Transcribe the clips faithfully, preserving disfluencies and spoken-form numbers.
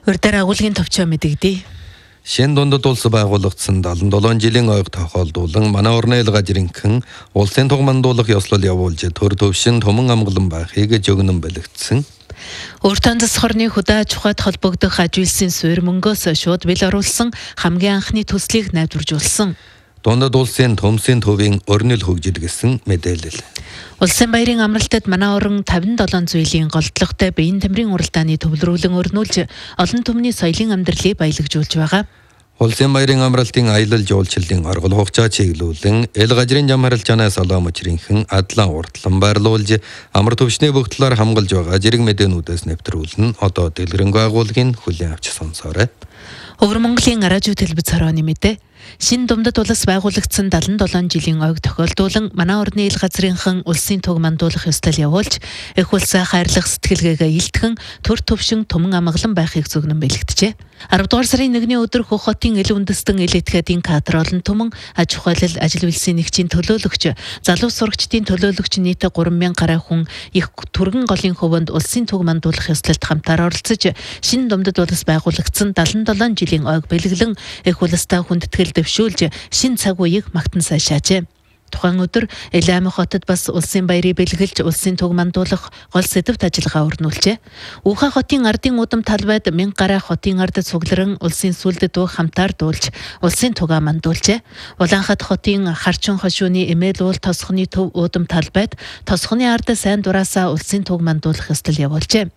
Урьдаар агуулгын төвчөө мэдэгдээ. Шин дундад улс байгуулагдсан даалан долоон жилийн ойг тохиолдуулан манай орны ил гажирынхан улсын тугмандуулах ёслол явуулж төр төвшин томон амгалан байхыг жөгнөн бэлэгдсэн. Өөртөө засхорны худаа чухад холбогдох ажилсын суурь мөнгөөс шууд бил оруулсан хамгийн анхны төслийг найдваржуулсан. Дундад улсын төмсийн төвийн өрнөл хөгжил гэсэн мэдээлэл. Улсын баярын амралтад манай орон тавин долоон зүйлийн голдлоготой биеийн тамирын уралдааны төвлөрүүлэн өрнүүлж олон түмний соёлын амьдралыг баялагжуулж байгаа. Улсын баярын амралтын аялал жуулчлалын оргол хугацаа чиглүүлэн ил гажрын зам харилцаанаас олоо мөчрийнхэн адлан уртлан байрлуулж амар төвшний бүх талаар хамгаалж байгаа зэрэг мэдээнүүдээс нэвтрүүлэн одоо дэлгэрэнгүй агуулгын хүлээн авч сонсоорой. Өвөр Монголын радио телевиз хорооны мэдээ. Шин дундад улс байгуулагдсан даалан долоон жилийн ойг тохиолдуулан манай орны ил газрынхан улсын туг мандуулах ёслол явуулж их улсаа хайрлах сэтгэлгээгээ илтгэн төр төвшин томон амгалан байхыг зөвгнөн бэлэгджээ. аравдугаар сарын нэгний өдөр Хөх хотын ил үндэстэн ил этгээдийн кадр олон түмэн аж ахуйлал ажил үйлсийн нэгжийн төлөөлөгч залуу сурагчдын төлөөлөгч нийт гурван мянга гаруй хүн их түргэн голын хөвөнд улсын туг мандуулах ёслолд хамтаар оролцож шин дундад улс байгуулагдсан даалан долоон жилийн ойг бэлэглэн их улстай хүндэтгэл дэвшүүлж шин цаг үеийг магтан сайшаажээ. Тухайн өдөр Илаамх хотод бас улсын баярыг бэлгэлж улсын туг мандуулах гол сэдвт ажиллагаа өрнүүлжээ. Ухаа хотын ардын удам талбайд мянга гаруй хотын ард цугларан улсын сүлдэд дуу хамтаар дуулж улсын тугаа мандуулжээ. Улаанхад хотын харчин хошууны эмээл уул тосхны төв удам талбайд тосхны ард сайн дураасаа улсын туг мандуулах ёслол явуулжээ.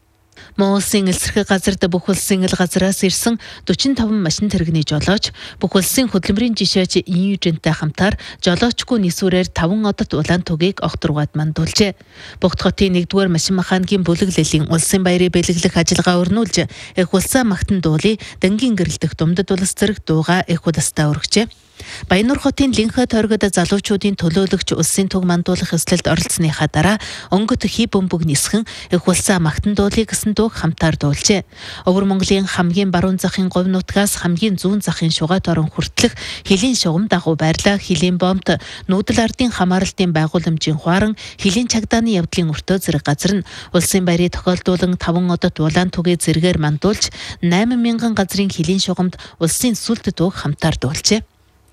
Монголын элсэрхэг газарт бүх улсын ил газраас ирсэн дөрвөн таван машин тэрэгний жолооч бүх улсын хөдөлмөрийн жишээч инженертэй хамтаар жолоочгүй нисвэрээр таван одод улаан тугийг огторгоод мандуулжээ. Богд хотын нэгдүгээр машин механикийн бүлэглэлийн улсын баярыг бэлэглэх ажиллагаа өрнүүлж их улсаа магтан дуулыг дангийн гэрэлтэх думдад улс зэрэг дууга их улстай өргөжээ. Баянур хотын Линхэ тойрогод залуучуудын төлөөлөгч улсын туг мандуулах ёслолд оролцсныхаа дараа онгот хий бөмбөг нисхэн их улсаа магтан дуулыг гэсэн дууг хамтаар дуулжээ. Өвөр Монголын хамгийн баруун захын говь нутгаас хамгийн зүүн захын шугат орон хүртэлх хилийн шугам дагуу байрлаа хилийн бомт нүүдэл ардын хамааралтын байгууламжийн хуаран хилийн чагдааны явдлын өртөө зэрэг газар нь улсын баярыг тохиолдуулан таван одод улаан тугийг зэргээр мандуулж найман мянган газрын хилийн шугамд улсын сүлд дууг хамтаар дуулжээ.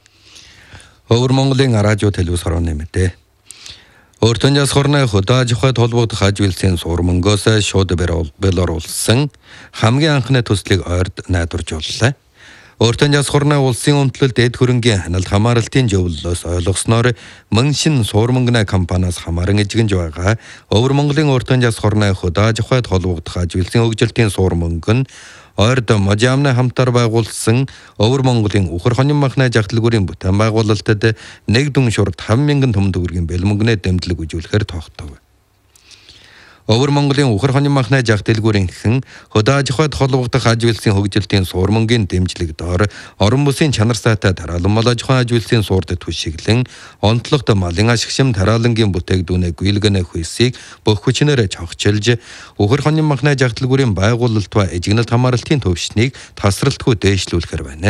Өвөр Монголын радио телевиз хорооны мэдээ. Өөртөө засхорны худаа жихад холбогдох аж үйлсийн суурь мөнгөөс шууд бил оруулсан хамгийн анхны төслийг ойрд найдваржууллаа. Өөртөө засхорны улсын өмтлөлд эд хөрөнгийн ханалт хамааралтын зөвлөлөөс ойлгосноор мөн шин суурь мөнгөний компаниас хамааран эжигэнж байгаа Өвөр Монголын өөртөө засхорны худаа жихад холбогдох аж үйлсийн хөгжилтийн суурь мөнгө нь ойрд можамны хамтар байгуулсан Өвөр Монголын Ухар хонин махны жагтлагүрийн бүтээн байгуулалтад нэг дүн шуурд таван мянган төмөн төгрөгийн бэлмөнгнээ дэмжлэг үзүүлэхээр тогтов. Өвөр Монголын Ухар хонин махны жагтлагүрийн хэн худаа жихад холбогдох аж үйлсийн хөгжилтийн суурь мөнгөний дэмжлэг доор орон бүсийн чанар сайтай тараалан мал аж ахуйн аж үйлсийн суурьд түшиглэн онцлогт малын ашигшим тараалангийн бүтээгдүүнээ гүйлгэнэ хүйсийг бүх хүчнээр чогчилж Ухар хонин махны жагтлагүрийн байгуулалт ба эжигнэлт хамааралтын төвшнийг тасралтгүй дээшлүүлэхээр байна.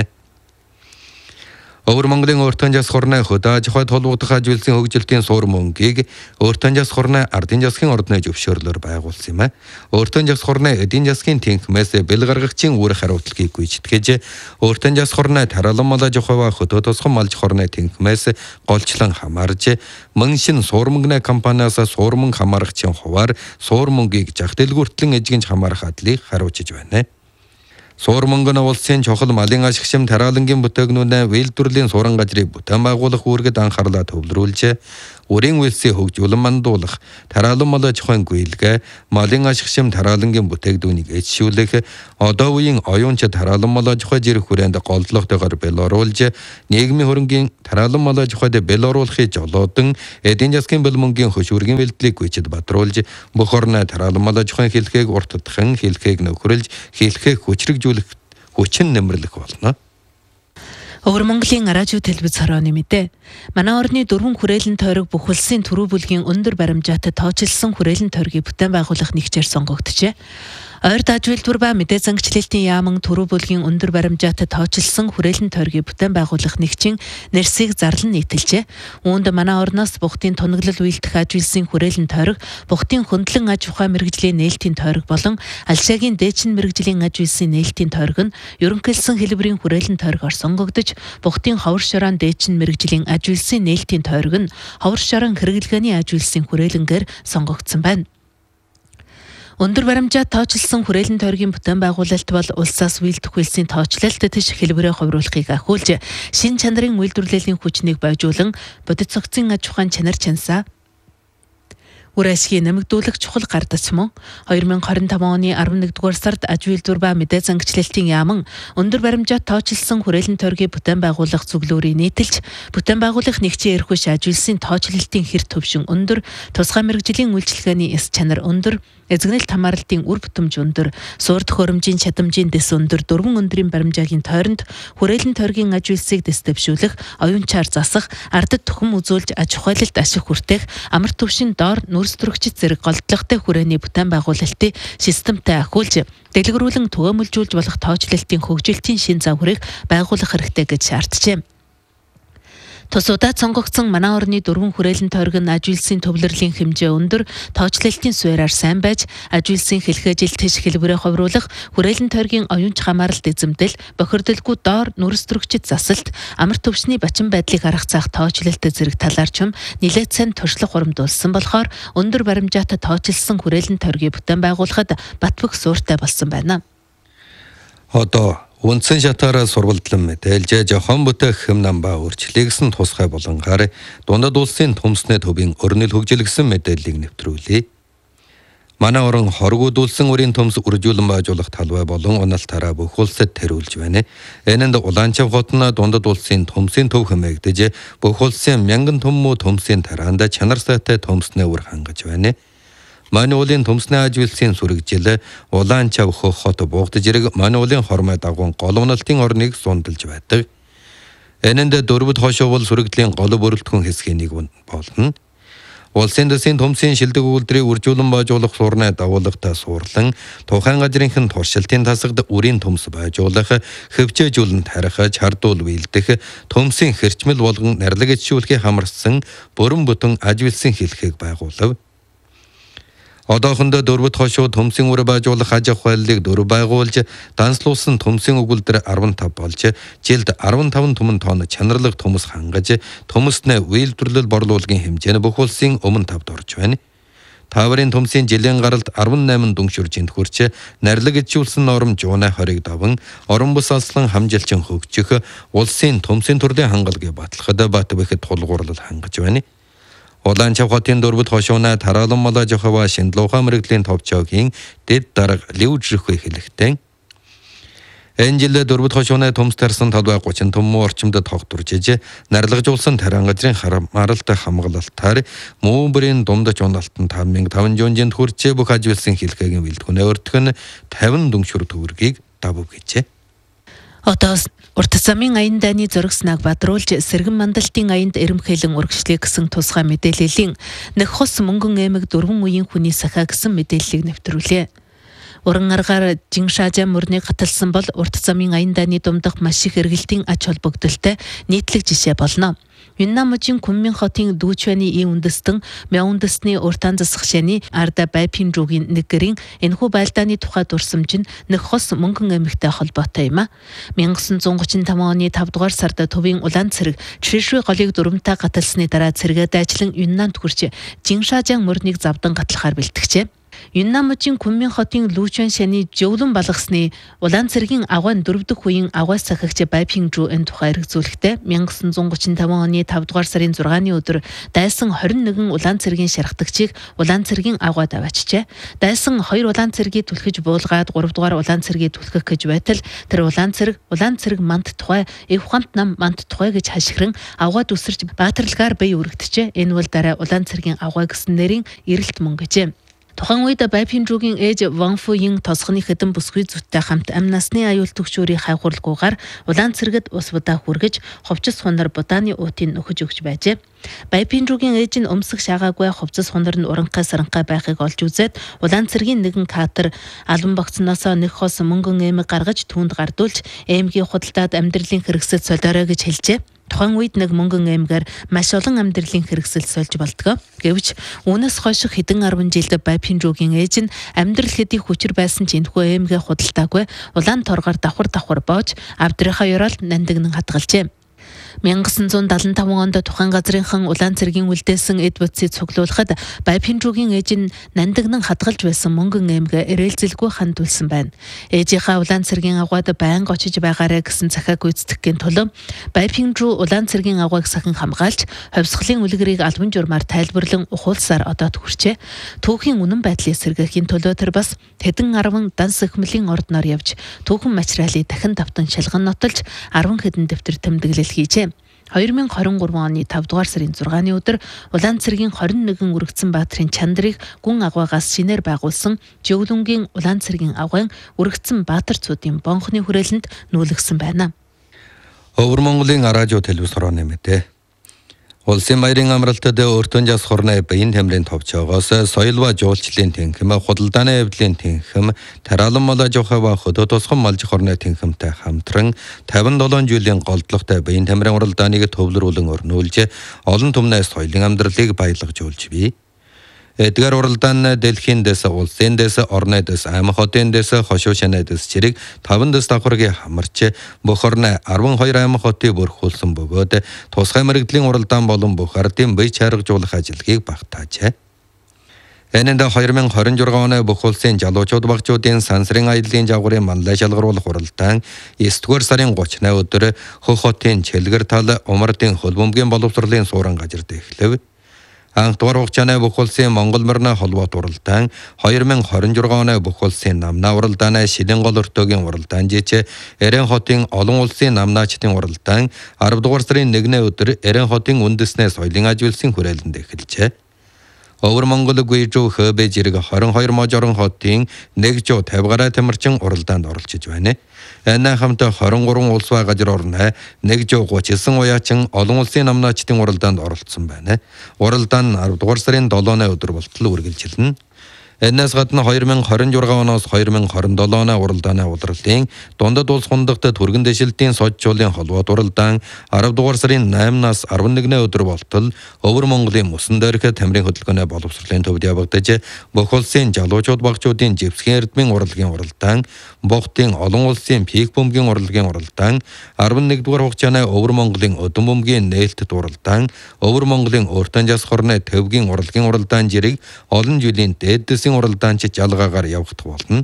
Өвөр Монголын өөртөө засхорны худаа жихад холбогдох аж үйлсийн хөгжилтийн суурь мөнгийг өөртөө засхорны ардын засгийн ордны зөвшөөрлөөр байгуулсан юм а. Өөртөө засхорны эдийн засгийн тэнхмээс бэл гаргагчийн үүрэг хариуцлагыг гүйцэтгэж өөртөө засхорны тараалан мал аж ахуй ба хөдөө тосгон малж хорны тэнхмээс голчлон хамаарж мөн шин суурь мөнгөний компаниас суурь мөнгө хамаарагчийн хуваар суурь мөнгийг жах дэлгүүртлэн эжигэнж хамаарах адлыг хариуцж байна. Суурь мөнгөний улсын чухал малын ашигшим тараалангийн бүтээгнүүдэд үйлдвэрлэлийн суурин газрыг бүтээн байгуулах үүргэд анхаарлаа төвлөрүүлж үрийн үйлсийн хөгжүүлэн мандуулах, тараалан мал аж ахуйн гүйлгээ, малын ашигшим тараалангийн бүтээгдүүнийг эзшүүлэх, одоо үеийн оюунч тараалан мал аж ахуй зэрэг хүрээнд голдлоготойгоор бэл оруулж, нийгмийн хөрөнгийн тараалан мал аж ахуйд бэл оруулахыг жолоодан, эдийн засгийн бэлмөнгийн хөшүүргийн бэлтлийг гүйцэд бадруулж, бүх орны тараалан мал аж ахуйн хэлхээг уртдахын, хэлхээг нөхрөлж, хэлхээг хүчрэгжүүлэх хүчин нэмэрлэх болно. Өвөр Монголын радио телевиз хорооны мэдээ. Манай орны дөрвөн хүрээлэн тойрог бүх улсын төрүү бүлгийн өндөр баримжаатай тоочилсан хүрээлэн тойргийг бүтээн байгуулах нэгчээр сонгогдчихэ. Ойр даажвилдвар ба мэдээ зангчлалтын яаман төрөө бүлгийн өндөр баримжаатай тооцолсон хүрээлэн тойргийн бүтээн байгуулах нэгжийн нэрсийг зарлан нийтэлжээ. Үүнд манай орноос бухтын тоноглол үйлдэх аж үйлсийн хүрээлэн тойрог, бухтын хөндлөн аж ухаан мэргэжлийн нээлтийн тойрог болон Алшаагийн дээчин мэргэжлийн аж үйлсийн нээлтийн тойрог нь ерөнхийлсөн хэлбэрийн хүрээлэн тойрогоор сонгогдож, бухтын ховор шорон дээчин мэргэжлийн аж үйлсийн нээлтийн тойрог нь ховор шорон хэрэглэгээний аж үйлсийн хүрээлэнгээр сонгогдсон байна. Өндөр баримжаа тооцолсон хүрээлэн тойргийн бүтээн байгуулалт бол улсаас үйлдэх үйлсийн тооцлолт тийш хэлбэрээ хувируулахыг ахиулж, шин чанарын үйлдвэрлэлийн хүчнийг бойжуулан, бодит цогцын аж ухаан чанар чансаа үр ашгийг нэмэгдүүлэх чухал гардаж мөн хоёр мянга хорин таван оны арван нэгдүгээр сард аж үйлдвэр ба мэдээ зангчлалтын яаман өндөр баримжаа тооцолсон хүрээлэн тойргийн бүтээн байгуулах зөвлөөрийг нийтэлж, бүтээн байгуулах нэгжийн эрх хүч аж үйлсийн тооцлолтын хэр төвшин өндөр, тусгай мэргэжлийн үйлчилгээний эс чанар өндөр, эзэгнэлт хамгаалалтын үр бүтэмж өндөр, суур төхөөрөмжийн чадамжийн дэс өндөр дөрвөн өндрийн баримжаагийн тойронд хүрээлэн тойргийн аж үйлсийг дэвшүүлэх, оюунчаар засах, ардад түхэм үзүүлж аж ахуйлалт ашиг хүртэх, амар түвшин доор нүрс-төрөгчд зэрэг голдлоготой хүрээний бүтээн байгуулалтыг системтэй ахиулж, дэлгэрүүлэн түгээмэлжүүлж болох тооцлолтын хөгжилтийн шин зав хүрээг байгуулах хэрэгтэй гэж шаарджээ. Тусуудаа сонгогдсон манай орны дөрвөн хүрээлэн тойрог нь аж үйлсийн төвлөрлийн хэмжээ өндөр, тооцлолтын суурьаар сайн байж, аж үйлсийн хэлхээжилт тийш хэлбэрээ хувируулах, хүрээлэн тойргийн оюунч хамааралт эзэмдэл, бохирдолгүй доор нүрс төрөгчд засалт, амар төвшний бачин байдлыг арга заах тооцлолт зэрэг талаар ч юм нэлээд сайн туршлага хуримдуулсан болохоор өндөр баримжаатай тооцолсон хүрээлэн тойргийн бүтээн байгуулахад батбөх суурьтай болсон байна. Одоо үндсэн шатаараа сурвалдлан мэдээлж жохон бүтээх хэм нам ба өөрчлөлтсөн тусгай болонгаар дундад улсын төмснөө төвийн өрнөл хөгжилгсөн мэдээллийг нэвтрүүлье. Манай орон хоргуудулсан өрийн төмс үржүүлэн баажуулах талбай болон уналтаараа бүх улсад тэрүүлж байна. Энэнд Улаанчав хотно дундад улсын төмсийн төв хэмээгдэж, бүх улсын мянган төммө төмсийн тараанда чанар сайтай төмснөө үр хангаж байна. Манай улсын төмснөө аж үйлсийн сүрэгжил Улаанчав хот богд зэрэг манай улсын хормой дагуун голомнолтын орныг сундалж байдаг. Энэнд дөрвөд хошоовол сүрэгдлийн гол бүрэлдэхүүн хэсгийн нэг болно. Улсын дэсийн төмсийн шилдэг үйлдвэрийг үржүүлэн баажуулах суурнаа дагуулгатаа суурлан, тухайн газрынхын туршилтын тасагд үрийн төмс баажуулах, хөвчөөжүүлэн тарих, чардуул биелдэх, төмсийн хэрчмэл болгон нарилаг ичүүлэхийг хамарсан бүрэн бүтэн аж үйлсийн хэлхийг байгуулав. Одоохондоо дөрвөд хошуу төмсийн үр баажуулах аж ахуйлыг дөрв байгуулж, данслуулсан төмсийн өгүүлбэр арван тав болж, жилд арван таван түмэн тонн чанарлаг төмс хангаж, төмснөө үйлдвэрлэл борлуулгын хэмжээ нь бүх улсын өмнө тавд орж байна. Таврын төмсийн жилийн гаралд арван найман дүншүржинд хүрч, нарилаг ичүүлсэн норм жуунай хориг даван, орон бус алслан хамжилчин хөгжих, улсын төмсийн төрлийн хангалгыг батлахад бат бэхэд тулгуурлал хангаж байна. Улаанчав хотын дөрвөд хошууна тараалан мала жохова шиндлуухан мэрэгдлийн товчоогийн дэд дарга ливжрэх хэлэхтэн. Энэ жил дөрвөд хошууна төмс тарсан талбай гучин төммө орчимд тогтворж иж, нарилгажуулсан таран газрын хамгаалалт хамгаалалтаар мөөнбөрийн дундаж уналтан таван мянга таван жонжинд хүрч бүх аж үйлсийн хэлхээгийн бэлтгэнээ өртгөн тавин дүншүр төгрөгийг давв гэжээ. Одоо урт замын аян дайны зураг снаг бадруулж сэргэн мандалтын аянд эрэмхээлэн урагшлыг гэсэн тусгай мэдээллийн нэг хос мөнгөн эмэг дөрвөн үеийн хүний сахаа гэсэн мэдээллийг нэвтрүүлээ. Уран аргаар жиншаажаа мөрнийг гаталсан бол урт замын аян дайны думдах маш их эргэлтийн ач холбогдолтой нийтлэг жишээ болно. Юннам мужийн Күнмин хотын дүүчвэний и үндэстэн мяундэсний уртан засах шаны арда байпин руугийн нэгэрийн энэхүү байлдааны тухай дурсамж нь нэг хос мөнгөн эмэгтэй холбоотой юм а. 천구 гуравтав оны тавд дугаар сард төвийн улаан цэрэг Чишвэ голыг дөрвөнтэй гаталсны дараа цэрэгэд ажлан Юннанд хүрч Жиншаажаан мөрнийг завдан гатлахаар бэлтгэжээ. Юннам мужийн Күнмин хотын Лүүчвэн шаны жөвлөн балгасны улаан цэргийн агуун дөрөвдөг үеийн агуй сахагч байпин руу энэ тухай хэрэгцүүлэхдээ 천구 гуравтав оны тавд дугаар сарын зургааны өдөр дайсан хорин нэгэн улаан цэргийн шархдагчийг улаан цэргийн агуйд аваачжээ. Дайсан хоёр улаан цэргийг түлхэж буулгаад гурав дугаар улаан цэргийг түлхэх гэж байтал тэр улаан цэрэг улаан цэрэг мант тухай эв ухаант нам мант тухай гэж хашгиран агуйд үсэрч баатарлагаар бие үргэжээ. Энэ бол дараа улаан цэргийн агуй гэсэн нэрийн эрэлт мөн гэжээ. Тухайн үед Байпинжуугийн ээж Ван Фуйин тосгоны хэдэн бүсгүй зүттэй хамт амь насны аюул төгшүүрийн хайгуурлгүйгээр улаан цэргэд ус будаа хүргэж хувцас хунар будааны уутыг нөхөж өгч байжээ. Байпинжуугийн ээж нь өмсөх шаагаагүй хувцас хунар нь уранхай саранхай байхыг олж үзээд улаан цэргийн нэгэн катер албан богцноос нэг хос мөнгөн эмэг гаргаж түүнд гардуулж эмгийн худалдаад амьдралын хэрэгсэл солиорой гэж хэлжээ. Тухайн үед нэг мөнгөн эмгээр маш олон амьдралын хэрэгсэл сольж болдгоо. Гэвч үүнээс хойш хэдэн арван жилд Байпинжуугийн ээж нь амьдрал хэдий хүчээр байсан ч энэхүү эмгээ худалдаагүй улаан торгоор давхар давхар боож авдрахаа ёроол нандинг хатгалжээ. 천구 칠십오 онд тухайн газрынхан улаан цэргийн үлдээсэн эд бүтцийг цуглуулахад Байпинжуугийн ээж нь нандинг хадгалж байсан мөнгөн эмгээ эрээлзэлгүй хандуулсан байна. Ээжийнхаа улаан цэргийн агуйд байнга очиж байгаарэ гэсэн захиаг гүйцэтгэхийн тулд Байпинжуу улаан цэргийн агуйг сахин хамгаалж хувьсгалын үлгэрийг албан журмаар тайлбарлан ухуулсаар одоод хүрчээ. Түүхийн үнэн байдлыг сэргээхийн төлөө тэр бас хэдэн арван данс эхмэлийн ордноор явж түүхэн материалыг дахин давтан шалган нотолж арван хэдэн дэвтэр тэмдэглэл хийжээ. две тысячи двадцать три оны петр дугаар сарын зургааны өдөр улаан цэргийн двадцать один үргэцэн баатрын чандрыг гүн агуйгаас шинээр байгуулсан Жөвлөнгийн улаан цэргийн агуйн үргэцэн баатар цуудын бонхны хүрээлэнд нүүлгсэн байна. Өвөр Монголын радио телевиз хорооны мэдээ. Улсын баярын амралтад өртөн жас хорны баян тамирын товчоогоос соёл ба жуулчлалын тэнхэм, худалдааны явдлын тэнхэм, тараалан малаж ухаава хөдөө тусган малж хорны тэнхэмтэй хамтран пятьдесят seven жилийн голдлоготой баян тамирын уралдааныг төвлөрүүлэн өрнүүлж олон түмний соёлын амьдралыг баялагжуулж бий. Эдгээр уралдаан Дэлхийн дэс, улсын дэс, орны дэс, аймаг хотын дэс, хошуу шанай дэс чирэг таван дэс давхарыг хамарч бүх орны арван хоёр аймаг хотыг бүрхүүлсэн бөгөөд тусгай мэргэдлийн уралдаан болон бүх ардын бие чаргажуулах ажиллагийг багтаажээ. Энэнд две тысячи двадцать шесть оны бүх улсын жалуучууд багчуудын сансрын аяллаа жагварын манлай шалгаруулах уралдаан ninth сарын thirty-ны өдөр Хөх хотын Чэлгэр тал Умардын хөлбөмбөгийн боловсролын суурин газарт эхлэв. Анхдугаар хугацааны бүх улсын Монгол морины холбоот уралдаан twenty twenty-six оны бүх улсын намнаа уралдааны Шилэн гол өртөөгийн уралдаан жийч Эрен хотын олон улсын намнаачдын уралдаан ten дугаар сарын one-ны өдөр Эрен хотын үндэснээ соёлын аживилсан хүрээлэнд эхэлжээ. Өвөр Монгол Гүйжүү Хөбэ зэрэг twenty-two можорон хотын one жоо fifty гаруй тамирчин уралдаанд оролцож байна. Энэ хамт twenty-three улс ба газар орны one жоо thirty-nine уяачин олон улсын намнаачдын уралдаанд оролцсон байна. Уралдаан ten дугаар сарын seven-ны өдөр болтол үргэлжилнэ. Энэс гадна twenty twenty-six оноос twenty twenty-seven оны уралдааны удирдлын дундад улс хундагт түргэн дэшилтийн содчуулын холбоот уралдаан ten дугаар сарын eight-наас eleven-ны өдөр болтол Өвөр Монголын мөсөн дээрх тамирын хөдөлгөөний боловсролын төвд явагдаж бүх улсын жалуучууд багчуудын живсгийн эрдмийн урлагийн уралдаан, Бохтын олон улсын пик бөмбөгийн урлагийн уралдаан, eleven дугаар хугацааны Өвөр Монголын өдөн бөмбөгийн нээлтт уралдаан, Өвөр Монголын өртөн жас хорны төвгийн урлагийн уралдаан зэрэг олон жилийн дээдс уралдаанч жалгаагаар явагдах болно.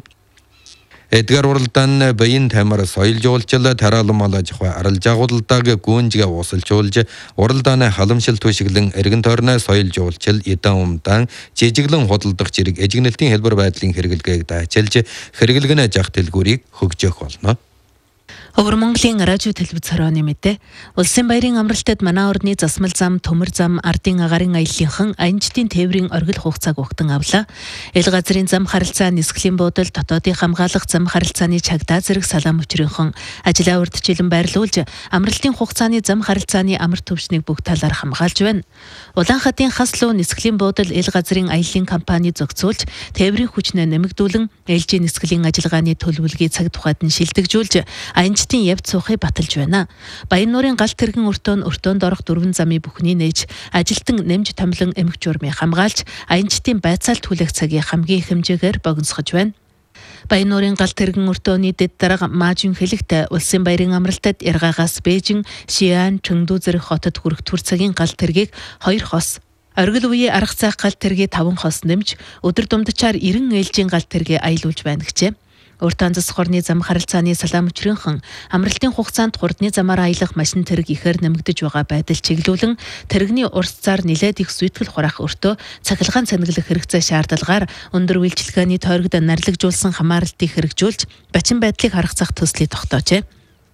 Эдгээр уралдаан баян тамир соёл жуулчлал тараалан малаж ухаан арилж агуулдаг гүнжгээ уусалжуулж уралдааны халамжил түшиглэн эргэн тойрны соёл жуулчил эдэн умдан жижиглэн худалдах зэрэг эжигнэлтийн хэлбэр байдлын хэрэглэгээг дайчилж хэрэглэгэнэ жах дэлгүүрийг хөгжөөх болно. Өвөр Монголын радио телевиз хорооны мэдээ. Улсын баярын амралтад манай орны засмал зам, төмөр зам, ардын агарын аяллынхан аянчдын тээврийн оргил хугацааг угтан авлаа. Эл газрын зам харилцаа, нисгэлийн буудал, дотоодын хамгаалах зам харилцааны чагдаа зэрэг салаам өчрийнхэн ажлаа урьдчилан байрлуулж амралтын хугацааны зам харилцааны амар төвчнийг бүх талаар хамгаалж байна. Улаанхадын хаслуу нисгэлийн буудал эл газрын аяллын компани зохицуулж тээврийн хүчнээ нэмэгдүүлэн ээлжийн нисгэлийн ажиллагааны төлөвлөгөөийг цаг тухайд нь шилдэгжүүлж аянчдын явц суухыг баталж байна. Баяннуурын галт тэргэн өртөө нь өртөөнд орох дөрвөн замын бүхний нээж ажилтан нэмж томлон эмх журмыг хамгаалж аянчдын байцаалт хүлээх цагийг хамгийн их хэмжээгээр богиносгож байна. Баяннуурын галт тэргэн өртөөний дэд дарга Маажин хэлэхдээ улсын баярын амралтад Яргаагаас Бээжин, Шиан, Чөндүү зэрэг хотод хүрэх түр цагийн галт тэргийг хоёр хос, оргил үеийн арга цайх галт тэргийг таван хос нэмж өдөр думдчаар ninety ээлжийн галт тэргийг аялуулж байна гэжээ. Уртан засах орны зам харилцааны салаам өчрийнхэн амралтын хугацаанд хурдны замаар аялах машин тэрэг ихээр нэмэгдэж байгаа байдал чиглүүлэн тэрэгний урсцаар нэлээд их сүйтгэл хураах өртөө цахилгаан цанилах хэрэгцээ шаардлагаар өндөр үйлчилгээний тойрогд нарлагжуулсан хамааралтыг хэрэгжүүлж бачин байдлыг харгацах төслийг тогтоожээ.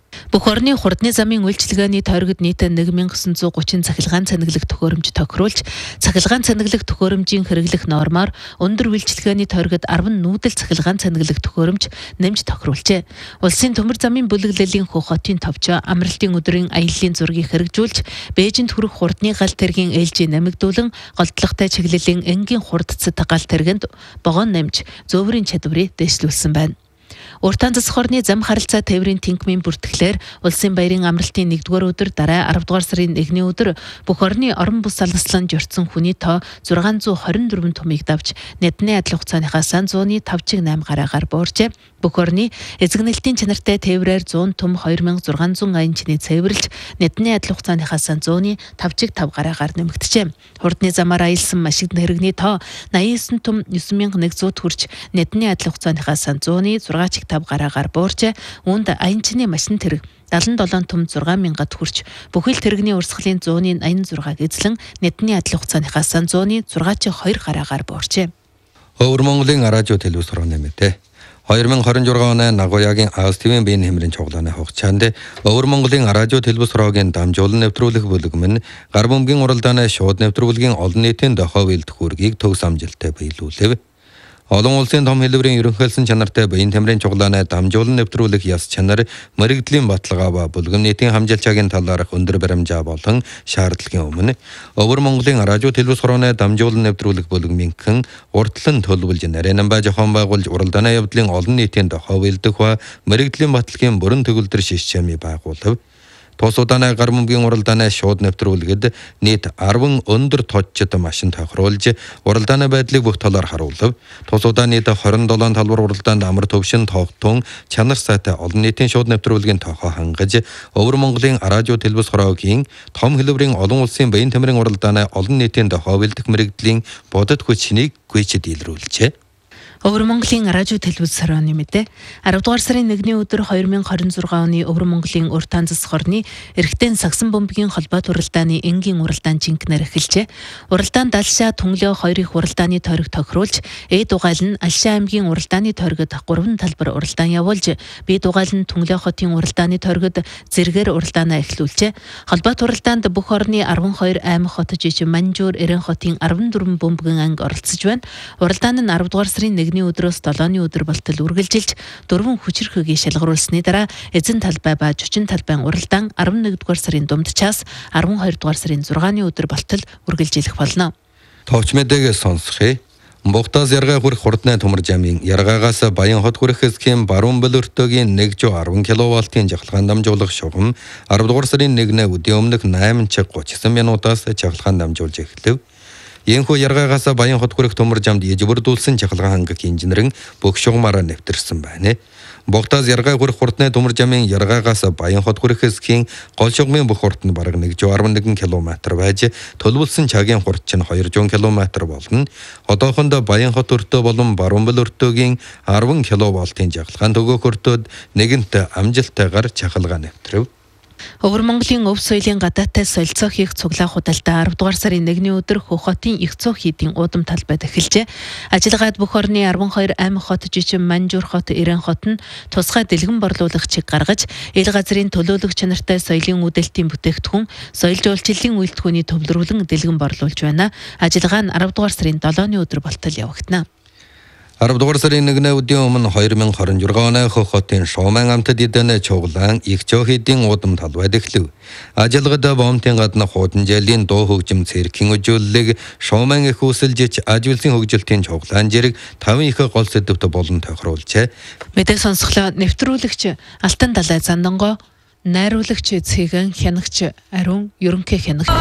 Бүх орны хурдны замын үйлчилгээний тойрогт нийтээ нэг мянган гусан зуун гучин цахилгаан цанаглах төхөөрөмж тохируулж, цахилгаан цанаглах төхөөрөмжийн хэрэглэх нормоор өндөр үйлчилгээний тойрогт арван нүүдэл цахилгаан цанаглах төхөөрөмж нэмж тохируулжээ. Улсын төмөр замын бүлэглэлийн Хөх хотын товчоо амралтын өдрийн аяллаа зургийг хэрэгжүүлж, Бээжинд хүрэх хурдны гал тэргийн ээлжийг нэмэгдүүлэн, голдлоготой чиглэлийн энгийн хурдцад гал тэргэнд богоон нэмж, зөөврийн чадварыг дэвшлүүлсэн байна. Уртан засаг хорны зам харилцаа тээврийн тэнхмийн бүртгэлээр улсын баярын амралтын нэгдүгээр өдөр дараа аравдугаар сарын нэгний өдөр бүх орны орон бус салгаслан журцсан хүний тоо зургаан зуун хорин дөрвөн томыг давж Нядны адил хугацааныхаас зууны тавчиг найм гараагаар бууржээ. Бүх орны эзэг нэлтийн чанартай тээврээр зуун том хоёр мянга зургаан зуун аянчны цэвэрлж Нядны адил хугацааныхаас зууны тавчиг тав гараагаар нэмэгдэжээ. Хурдны замаар аялсан машин хэрэгний тоо наян есөн том девять мянга нэгдүгээр хүрч Нядны адил хугацааныхаас зууны зургаачиг тав гараагаар бууржээ. Үүнд аянчны машин тэрэг дадлан долоон том зургаан мянгад хүрч бүхэл тэрэгний урсгалын зууны аян зургааг эзлэн Нядны адил хугацааныхаас зууны зургаачиг хоёр гараагаар бууржээ. Өвөр Монголын радио телевиз хорооны мэдээ. two thousand twenty-six оны Нагоягийн АСТV-ийн биеийн хэмрийн чуглааны хугацаанд Өвөр Монголын радио телевиз хороогийн дамжуулан нэвтрүүлэх бүлэг нь гар бөмбөгийн уралдааны шууд нэвтрүүлгийн олон нийтийн дохой үйлдэх үүргийг төгс амжилттай биелүүлэв. Олон улсын том хэлбэрийн ерөнхийлсөн чанартай биеийн тамирын чуглааны дамжуулан нэвтрүүлэх яс чанар мэрэгдлийн баталгаа ба бүлгэм нийтийн хамжилчаагийн талаарх өндөр баримжаа болон шаардлагын өмнө Өвөр Монголын радио телевиз хорооны дамжуулан нэвтрүүлэх бүлгэмийнхэн уртлан төлөвлөж нарийнан ба жохон байгуулж уралдааны явдлын олон нийтийн дохой үйлдэх ба мэрэгдлийн баталгааны бүрэн төгөлдөр шиш чамыг байгуулав. Тус удааны гар бөмбөгийн уралдааны шууд нэвтрүүлгэд нийт ten өндөр точид машин тохируулж уралдааны байдлыг бүх талаар харуулв. Тус удааны twenty-seven талбар уралдаанд амар төвшин тогтун чанар сайтай олон нийтийн шууд нэвтрүүлгийн тохио хангаж Өвөр Монголын радио телевиз хороогийн том хэлбэрийн олон улсын биеийн тамирын уралдааны олон нийтийн дохой үйлдэх мэрэгдлийн бодит хүчнийг гүйцэд илрүүлжээ. Өвөр Монголын радио телевиз хорооны мэдээ. аравдугаар сарын нэгний өдөр two thousand twenty-six оны Өвөр Монголын уртан засаг хорны эрэгтэй сагсан бомбгийн холбоот уралдааны энгийн уралдаан жинкнэр эхэлжээ. Уралдаанд Алшаа Түнглөө хоёр их уралдааны тойрог тохируулж, Э дугайл нь Алшаа аймгийн уралдааны тойрогт гурван талбар уралдаан явуулж, Б дугайл нь Түнглөө хотын уралдааны тойрогт зэргээр уралдаанаа эхлүүлжээ. Холбоот уралдаанд бүх орны twelve аймаг хот жижиг Манжуур Эрен хотын fourteen бомбгийн анги оролцож байна. Уралдаан нь аравдугаар сарын нэгний өдрөөс долооны өдөр болтол үргэлжилж дөрвөн хүчирхэг шалгаруулсны дараа эзэн талбай ба жучин талбайн уралдаан elevenduгаар сарын дундчаас twelve-дугаар сарын six-ны өдөр болтол үргэлжилэх болно. Товч мэдээг сонсхий. Бухтаас яргаа хүрэх хурдны төмөр жамын яргаагаас Баян хот хүрэх хэсгийн баруун бөлөртөгийн one hundred ten киловаттын жахалгаан дамжуулах шугам ten-дугаар сарын нэгний өдийн өмнөх eight thirty-nine минутаас жахалгаан дамжуулж эхлэв. Ийхүү яргаагаас Баян хот хүрэх төмөр жамд ежбүрдүүлсэн жахалгаан хангах инженерийн бүх шугамаараа нэвтэрсэн байна. Бухтаас яргаа хүрэх хурдны төмөр жамын яргаагаас Баян хот хүрэх хэсгийн гол шугамын бүх хурд нь бараг one hundred eleven километр байж төлөвлөсөн чагийн хурд чинь two hundred километр болно. Одоохондоо Баян хот өртөө болон баруун бөл өртөөгийн ten киловаттын жахалгаан төгөөх өртөөд нэгэнт амжилттайгаар чахалгаан нэвтрэв. Өвөр Монголын өв соёлын гадаадтай солилцоо хийх цуглаах худалдаа аравдугаар сарын нэгний өдөр Хөх хотын их цог хийдийн уудам талбайд эхэлжээ. Ажиллагаад бүх орны twelve аймаг хот жижиг Манжуур хот, Эрен хот нь тусгай дэлгэн борлуулах чиг гаргаж, ил газрын төлөөлөх чанартай соёлын үдэлтийн бүтээгдэхүүн, соёл жуулчлалын үйлдвэрийн төвлөрүүлэн дэлгэн борлуулж байна. Ажиллагаа нь аравдугаар сарын seven-ны өдөр болтол явагдана. aravduгаар сарын нэгний өдрийн өмнө twenty twenty-six оны Хөх хотын Шууман амтад эдэн чуглаан их чохидын удам талбайд эхлэв. Ажиллагаанд бомтын гадна хуудан жаалийн дуу хөгжим цэргийн өжүүлэлэг Шууман их үсэлжиж ажуулсан хөгжилтийн чуглаан зэрэг five их гол сэдвт болон тохируулжээ. Мэдээ сонсголоо нэвтрүүлэгч Алтан далай Зандангоо, найруулагч Цэгэн хянагч Ариун ерөнхий хянагч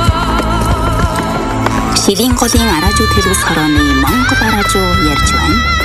Шилийн голын радио телевиз хорооны Монгол радио ярьж байна.